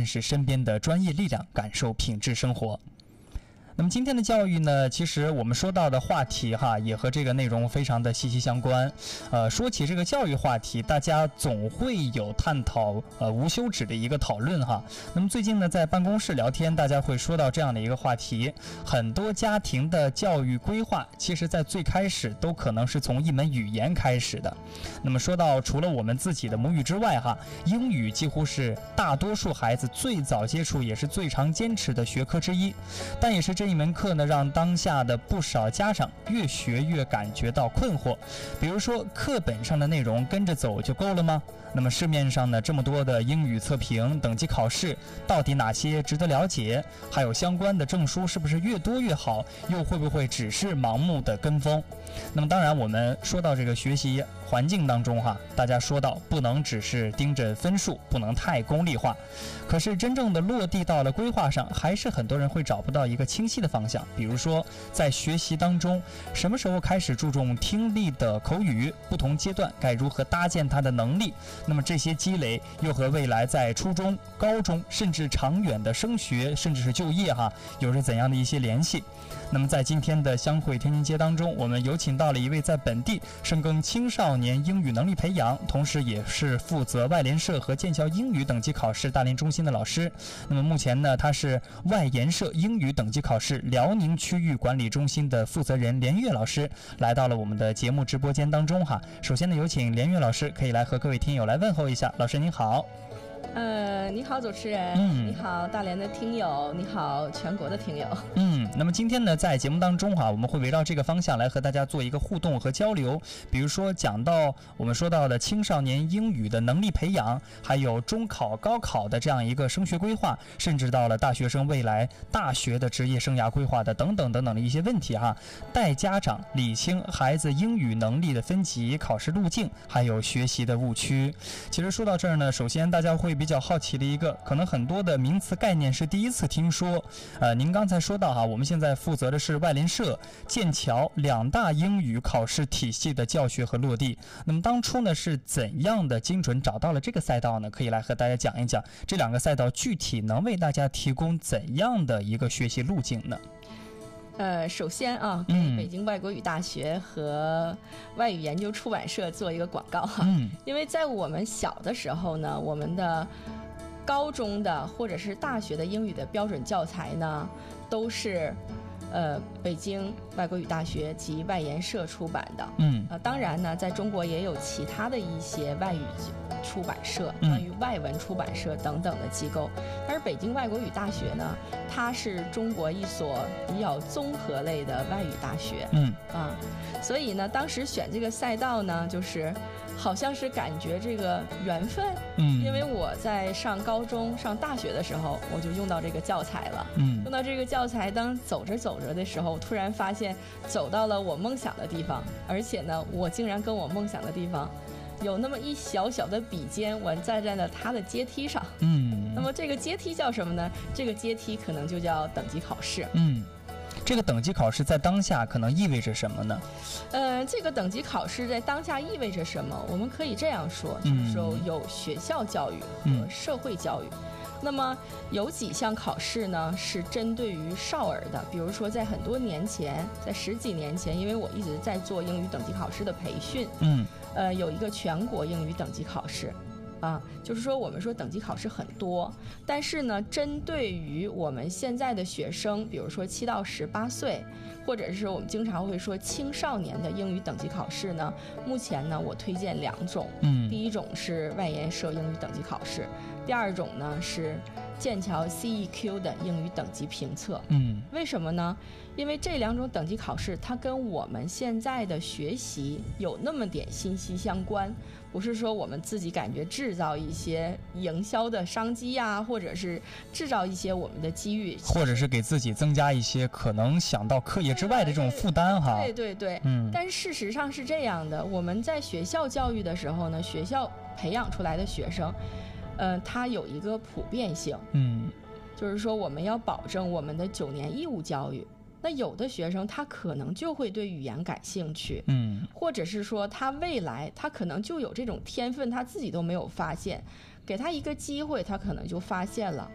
识身边的专业力量，感受品质生活。那么今天的教育呢，其实我们说到的话题哈，也和这个内容非常的息息相关。说起这个教育话题，大家总会有探讨无休止的一个讨论哈。那么最近呢，在办公室聊天，大家会说到这样的一个话题：很多家庭的教育规划，其实在最开始都可能是从一门语言开始的。那么说到除了我们自己的母语之外哈，英语几乎是大多数孩子最早接触，也是最常坚持的学科之一，但也是这一门课呢，让当下的不少家长越学越感觉到困惑。比如说，课本上的内容跟着走就够了吗？那么市面上呢，这么多的英语测评、等级考试，到底哪些值得了解？还有相关的证书是不是越多越好？又会不会只是盲目的跟风？那么当然，我们说到这个学习环境当中哈，大家说到不能只是盯着分数，不能太功利化。可是真正的落地到了规划上，还是很多人会找不到一个清晰的方向。比如说，在学习当中，什么时候开始注重听力的口语？不同阶段该如何搭建他的能力？那么这些积累又和未来在初中、高中，甚至长远的升学，甚至是就业哈，有着怎样的一些联系？那么在今天的相会天津街当中，我们有请到了一位在本地深耕青少年英语能力培养，同时也是负责外联社和剑桥英语等级考试大连中心的老师。那么目前呢，他是外研社英语等级考试辽宁区域管理中心的负责人连岳老师，来到了我们的节目直播间当中哈。首先呢，有请连岳老师可以来和各位听友来问候一下。老师您好。 你好，主持人。你好，大连的听友。你好，全国的听友。 那么今天呢，在节目当中哈，我们会围绕这个方向来和大家做一个互动和交流。比如说讲到我们说到的青少年英语的能力培养，还有中考、高考的这样一个升学规划，甚至到了大学生未来大学的职业生涯规划的等等等等的一些问题哈，带家长理清孩子英语能力的分级、考试路径，还有学习的误区。其实说到这儿呢，首先大家会比较好奇的一个，可能很多的名词概念是第一次听说。您刚才说到哈，我们现在负责的是外联社、剑桥两大英语考试体系的教学和落地。那么当初呢，是怎样的精准找到了这个赛道呢？可以来和大家讲一讲这两个赛道具体能为大家提供怎样的一个学习路径呢？ 首先啊，给北京外国语大学和外语研究出版社做一个广告哈。因为在我们小的时候呢，我们的高中的或者是大学的英语的标准教材呢，都是北京外国语大学及外研社出版的。当然呢，在中国也有其他的一些外语出版社、关于外文出版社等等的机构，但是北京外国语大学呢，它是中国一所比较综合类的外语大学。所以呢，当时选这个赛道呢，就是好像是感觉这个缘分。因为我在上高中、上大学的时候，我就用到这个教材了。用到这个教材，当走着走着的时候，突然发现走到了我梦想的地方，而且呢，我竟然跟我梦想的地方有那么一小小的笔尖，我站在了它的阶梯上。那么这个阶梯叫什么呢？这个阶梯可能就叫等级考试。 这个等级考试在当下可能意味着什么呢？ 这个等级考试在当下意味着什么？我们可以这样说，就是说有学校教育和社会教育。那么有几项考试呢是针对于少儿的，比如说在很多年前，在10几年前，因为我一直在做英语等级考试的培训，有一个全国英语等级考试。就是说我们说等级考试很多，但是呢，针对于我们现在的学生，比如说7到18岁，或者是我们经常会说青少年的英语等级考试呢，目前呢，我推荐2种。第一种是外研社英语等级考试，第二种呢是剑桥 CEQ 的英语等级评测。为什么呢？因为这2种等级考试，它跟我们现在的学习有那么点息息相关，不是说我们自己感觉制造一些营销的商机呀，或者是制造一些我们的机遇， 或者是给自己增加一些可能想到课业之外的这种负担哈。 对。但事实上是这样的，我们在学校教育的时候呢，学校培养出来的学生，它有一个普遍性。就是说我们要保证我们的9年义务教育。那有的学生他可能就会对语言感兴趣，或者是说他未来他可能就有这种天分，他自己都没有发现，给他一个机会，他可能就发现了。